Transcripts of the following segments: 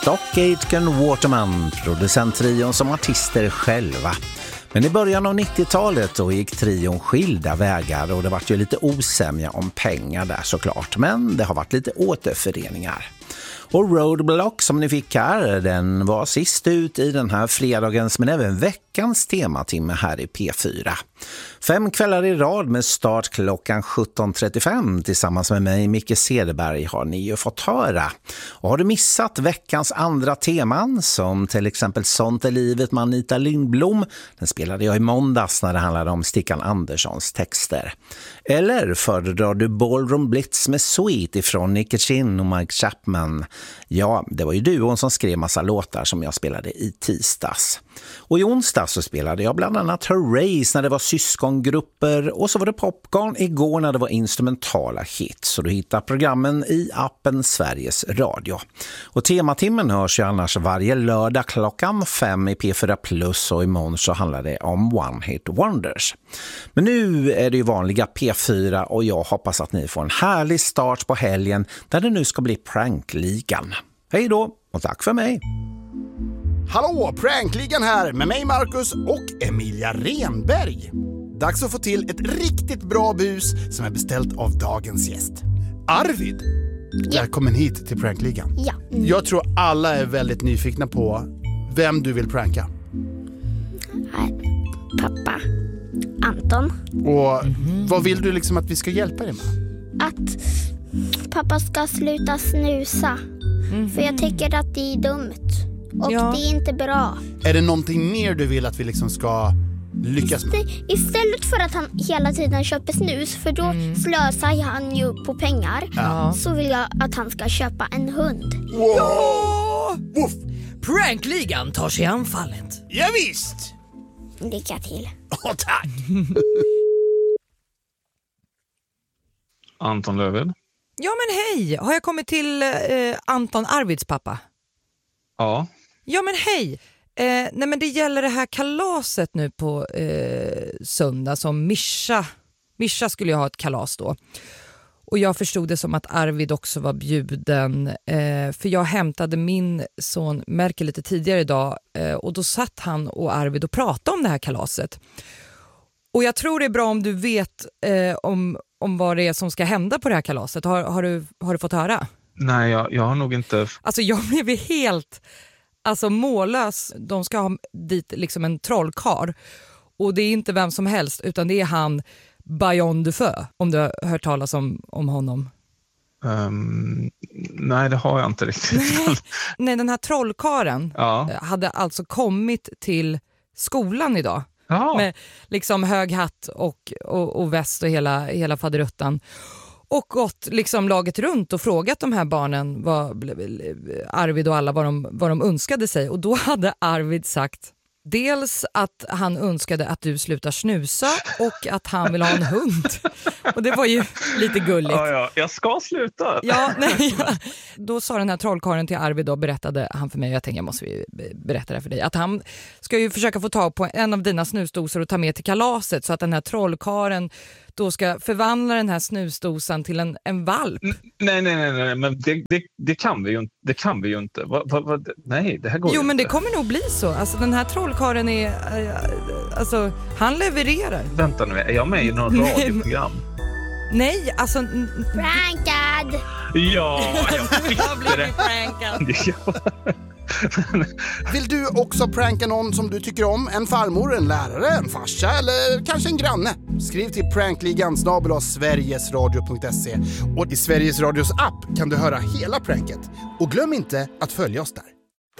Stock Aitken Waterman, producenttrion som artister själva. Men i början av 90-talet då gick trion skilda vägar och det var ju lite osämja om pengar där såklart. Men det har varit lite återföreningar. Och Roadblock som ni fick här, den var sist ut i den här fredagens men även veckans tematimme här i P4. 5 kvällar i rad med start klockan 17.35 tillsammans med mig, Micke Cederberg, har ni ju fått höra. Och har du missat veckans andra teman som till exempel Sånt är livet med Anita Lindblom, den spelade jag i måndags när det handlade om Stickan Anderssons texter. Eller föredrar du Ballroom Blitz med Sweet ifrån Nicky Chin och Mike Chapman? Ja, det var ju duon som skrev massa låtar som jag spelade i tisdags. Och i onsdag så spelade jag bland annat Hurrays när det var syskongrupper och så var det Popcorn igår när det var instrumentala hits. Så du hittar programmen i appen Sveriges Radio. Och tematimmen hörs ju annars varje lördag klockan 5 i P4 Plus och imorgon så handlar det om One Hit Wonders. Men nu är det ju vanliga P4 och jag hoppas att ni får en härlig start på helgen där det nu ska bli Prankligan. Hej då och tack för mig! Hallå, Prankligan här med mig Marcus och Emilia Renberg. Dags att få till ett riktigt bra bus som är beställt av dagens gäst. Arvid, välkommen hit till Prankligan. Ja. Jag tror alla är väldigt nyfikna på vem du vill pranka. Pappa Anton. Och vad vill du liksom att vi ska hjälpa dig med? Att pappa ska sluta snusa. För jag tycker att det är dumt. Och det är inte bra. Är det någonting mer du vill att vi liksom ska lyckas med? Istället för att han hela tiden köper snus, för då slösar han ju på pengar. Så vill jag att han ska köpa en hund. Wow. Ja! Woof. Prankligan tar sig anfallet. Ja, visst. Lycka till. Tack. Anton Löfved. Ja men hej, har jag kommit till Anton Arvids pappa? Ja. Ja men hej, nej men det gäller det här kalaset nu på söndag som Mischa skulle ju ha ett kalas då. Och jag förstod det som att Arvid också var bjuden för jag hämtade min son Merkel lite tidigare idag och då satt han och Arvid och pratade om det här kalaset. Och jag tror det är bra om du vet om vad det är som ska hända på det här kalaset. Har du fått höra? Nej, jag har nog inte... Alltså jag blev helt mållös. De ska ha dit liksom en trollkar. Och det är inte vem som helst utan det är han Bayon Dufeu. Om du har hört talas om honom. Nej, det har jag inte riktigt. Nej, den här trollkaren hade alltså kommit till skolan idag. Ja. Med liksom hög hatt och väst och hela faderuttan. Och gått liksom laget runt och frågat de här barnen, Arvid och alla, vad de önskade sig. Och då hade Arvid sagt dels att han önskade att du slutar snusa och att han vill ha en hund. Och det var ju lite gulligt. Ja, jag ska sluta. Då sa den här trollkaren till Arvid och berättade han för mig, och jag tänkte jag måste berätta det för dig, att han ska ju försöka få tag på en av dina snusdosor och ta med till kalaset så att den här trollkaren då ska förvandla den här snusdosan till en valp. Nej, men det kan vi ju inte. Det kan vi ju inte. Nej, det här går ju men inte. det kommer nog bli så. Alltså den här trollkaren är han levererar. Vänta nu, är jag med i någon radioprogram? Nej, alltså Prankad! Ja, jag fick det. prankad. Vill du också pranka någon som du tycker om? En farmor, en lärare, en farsa eller kanske en granne? Skriv till prankligan@sverigesradio.se. Och i Sveriges Radios app kan du höra hela pranket. Och glöm inte att följa oss där.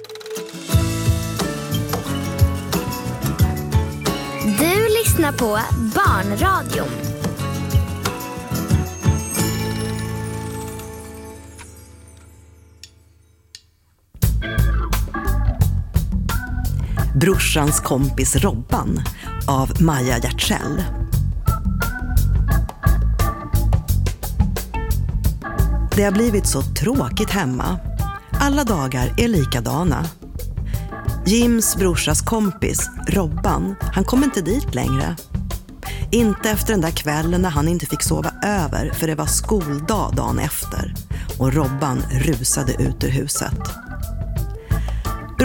Du lyssnar på Barnradion. Brorsans kompis Robban av Maja Hjärtsäll. Det har blivit så tråkigt hemma. Alla dagar är likadana. Jims brorsas kompis Robban, han kom inte dit längre. Inte efter den där kvällen när han inte fick sova över för det var skoldag dagen efter. Och Robban rusade ut ur huset.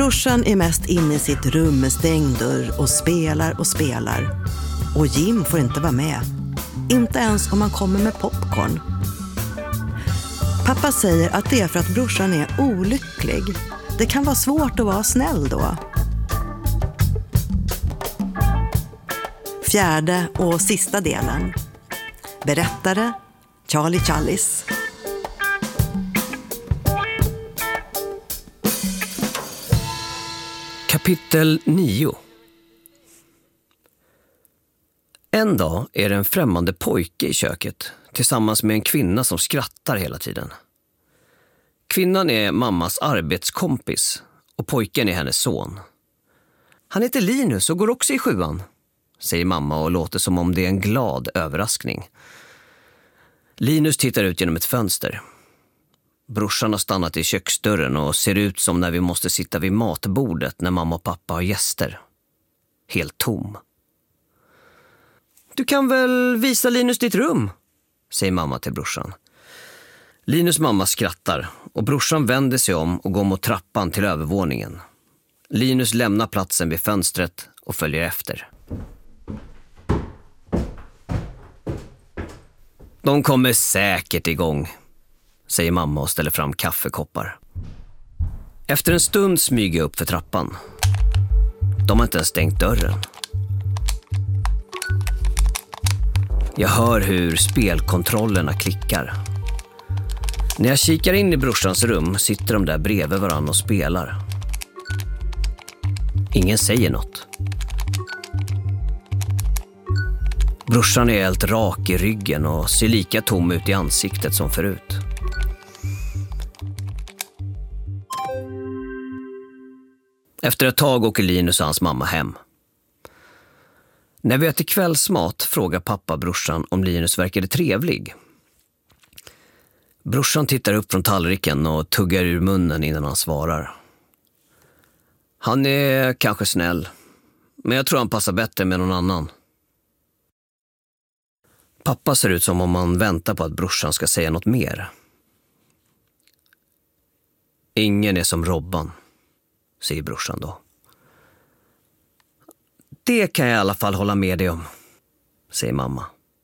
Brorsan är mest inne i sitt rum med stängd dörr och spelar och spelar. Och Jim får inte vara med. Inte ens om man kommer med popcorn. Pappa säger att det är för att brorsan är olycklig. Det kan vara svårt att vara snäll då. Fjärde och sista delen. Berättare Charlie Challis. Kapitel 9. En dag är det en främmande pojke i köket tillsammans med en kvinna som skrattar hela tiden. Kvinnan är mammas arbetskompis och pojken är hennes son. Han heter Linus och går också i 7:an, säger mamma och låter som om det är en glad överraskning. Linus tittar ut genom ett fönster. Brorsan har stannat i köksdörren och ser ut som när vi måste sitta vid matbordet när mamma och pappa har gäster. Helt tom. Du kan väl visa Linus ditt rum, säger mamma till brorsan. Linus mamma skrattar och brorsan vänder sig om och går mot trappan till övervåningen. Linus lämnar platsen vid fönstret och följer efter. De kommer säkert igång, säger mamma och ställer fram kaffekoppar. Efter en stund smyger jag upp för trappan. De har inte ens stängt dörren. Jag hör hur spelkontrollerna klickar. När jag kikar in i brorsans rum sitter de där bredvid varann och spelar. Ingen säger något. Brorsan är helt rak i ryggen och ser lika tom ut i ansiktet som förut. Efter ett tag åker Linus och hans mamma hem. När vi äter kvällsmat frågar pappa brorsan om Linus verkade trevlig. Brorsan tittar upp från tallriken och tuggar ur munnen innan han svarar. Han är kanske snäll, men jag tror han passar bättre med någon annan. Pappa ser ut som om han väntar på att brorsan ska säga något mer. Ingen är som Robban, säger brorsan då. Det kan jag i alla fall hålla med dig om, säger mamma.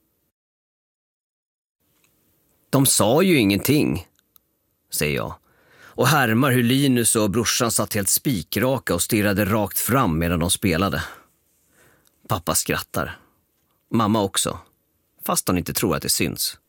De sa ju ingenting, säger jag. Och härmar hur Linus och brorsan satt helt spikraka och stirrade rakt fram medan de spelade. Pappa skrattar. Mamma också, fast hon inte tror att det syns.